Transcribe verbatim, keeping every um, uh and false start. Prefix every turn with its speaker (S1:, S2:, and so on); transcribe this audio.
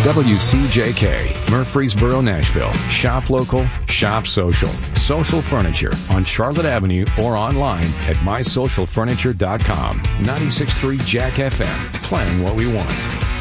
S1: W C J K, Murfreesboro, Nashville. Shop local, shop social. Social Furniture on Charlotte Avenue or online at my social furniture dot com. ninety-six point three Jack F M, playing what we want.